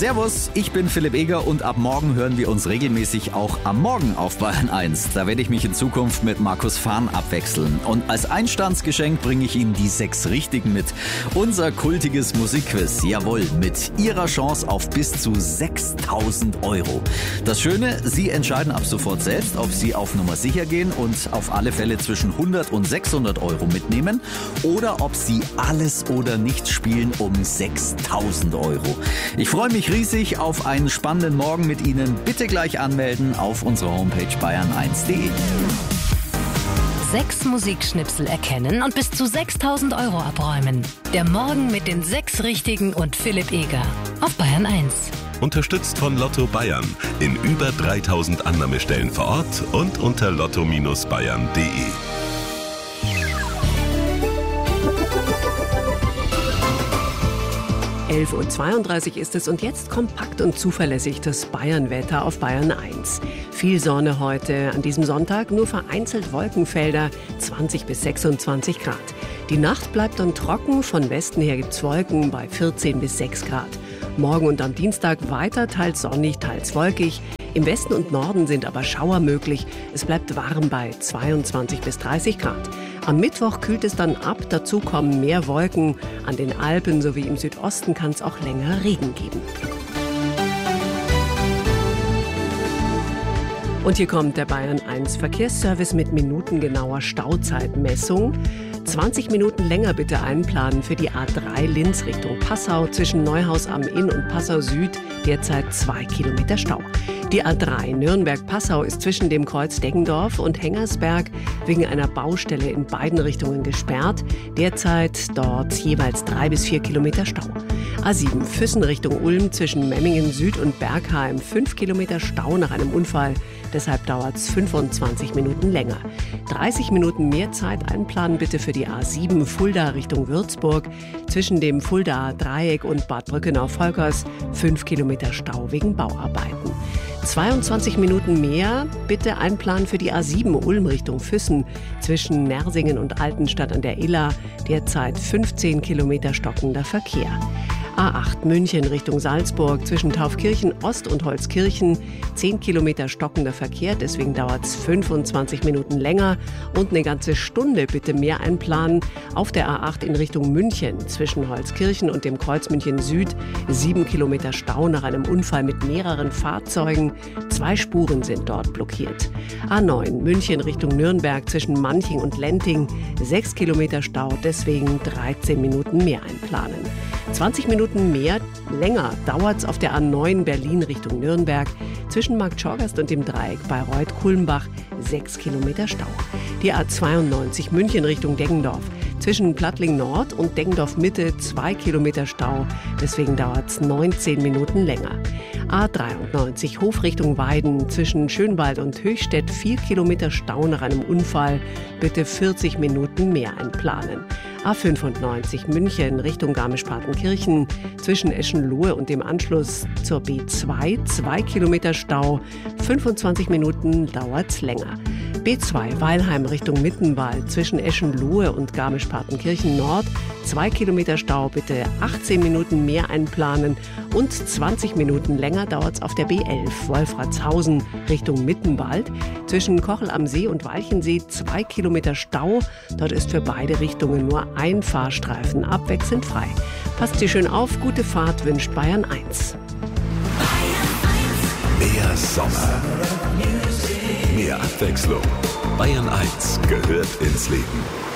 Servus, ich bin Philipp Eger und ab morgen hören wir uns regelmäßig auch am Morgen auf Bayern 1. Da werde ich mich in Zukunft mit Markus Fahn abwechseln. Und als Einstandsgeschenk bringe ich Ihnen die 6 Richtigen mit. Unser kultiges Musikquiz, jawohl, mit Ihrer Chance auf bis zu 6.000 €. Das Schöne, Sie entscheiden ab sofort selbst, ob Sie auf Nummer sicher gehen und auf alle Fälle zwischen 100 und 600 € mitnehmen oder ob Sie alles oder nichts spielen um 6.000 €. Ich freue mich riesig auf einen spannenden Morgen mit Ihnen. Bitte gleich anmelden auf unserer Homepage bayern1.de. 6 Musikschnipsel erkennen und bis zu 6.000 € abräumen. Der Morgen mit den 6 Richtigen und Philipp Eger auf Bayern 1. Unterstützt von Lotto Bayern in über 3.000 Annahmestellen vor Ort und unter lotto-bayern.de. 11.32 Uhr ist es und jetzt kompakt und zuverlässig das Bayern-Wetter auf Bayern 1. Viel Sonne heute an diesem Sonntag, nur vereinzelt Wolkenfelder, 20 bis 26 Grad. Die Nacht bleibt dann trocken, von Westen her gibt's Wolken bei 14 bis 6 Grad. Morgen und am Dienstag weiter teils sonnig, teils wolkig. Im Westen und Norden sind aber Schauer möglich. Es bleibt warm bei 22 bis 30 Grad. Am Mittwoch kühlt es dann ab, dazu kommen mehr Wolken. An den Alpen sowie im Südosten kann es auch länger Regen geben. Und hier kommt der Bayern 1 Verkehrsservice mit minutengenauer Stauzeitmessung. 20 Minuten länger bitte einplanen für die A3 Linz Richtung Passau zwischen Neuhaus am Inn und Passau Süd, derzeit 2 Kilometer Stau. Die A3 Nürnberg-Passau ist zwischen dem Kreuz Deggendorf und Hengersberg wegen einer Baustelle in beiden Richtungen gesperrt. Derzeit dort jeweils 3 bis 4 Kilometer Stau. A7 Füssen Richtung Ulm zwischen Memmingen Süd und Bergheim 5 Kilometer Stau nach einem Unfall. Deshalb dauert es 25 Minuten länger. 30 Minuten mehr Zeit einplanen bitte für die A7 Fulda Richtung Würzburg. Zwischen dem Fuldaer Dreieck und Bad Brückenau-Volkers 5 Kilometer Stau wegen Bauarbeiten. 22 Minuten mehr bitte einplanen für die A7 Ulm Richtung Füssen. Zwischen Nersingen und Altenstadt an der Iller derzeit 15 Kilometer stockender Verkehr. A8 München Richtung Salzburg zwischen Taufkirchen Ost und Holzkirchen 10 Kilometer stockender Verkehr, deswegen dauert es 25 Minuten länger und eine ganze Stunde bitte mehr einplanen. Auf der A8 in Richtung München zwischen Holzkirchen und dem Kreuz München Süd 7 Kilometer Stau nach einem Unfall mit mehreren Fahrzeugen. 2 Spuren sind dort blockiert. A9 München Richtung Nürnberg zwischen Manching und Lenting 6 Kilometer Stau, deswegen 13 Minuten mehr einplanen. 20 Minuten länger dauert es auf der A9 Berlin Richtung Nürnberg zwischen Marktschorgast und dem Dreieck Bayreuth-Kulmbach 6 Kilometer Stau. Die A92 München Richtung Deggendorf zwischen Plattling Nord und Deggendorf Mitte 2 Kilometer Stau, deswegen dauert es 19 Minuten länger. A93 Hof Richtung Weiden zwischen Schönwald und Höchstädt 4 Kilometer Stau nach einem Unfall, bitte 40 Minuten mehr einplanen. A95 München Richtung Garmisch-Partenkirchen zwischen Eschenlohe und dem Anschluss zur B2 2 Kilometer Stau, 25 Minuten dauert's länger. B2 Weilheim Richtung Mittenwald zwischen Eschenlohe und Garmisch-Partenkirchen Nord 2 Kilometer Stau, bitte 18 Minuten mehr einplanen und 20 Minuten länger dauert's auf der B11 Wolfratshausen Richtung Mittenwald zwischen Kochel am See und Walchensee 2 Kilometer Stau. Dort ist für beide Richtungen nur ein Fahrstreifen abwechselnd frei. Passt Sie schön auf, gute Fahrt wünscht Bayern 1. Mehr Sommer, mehr Abwechslung. Bayern 1 gehört ins Leben.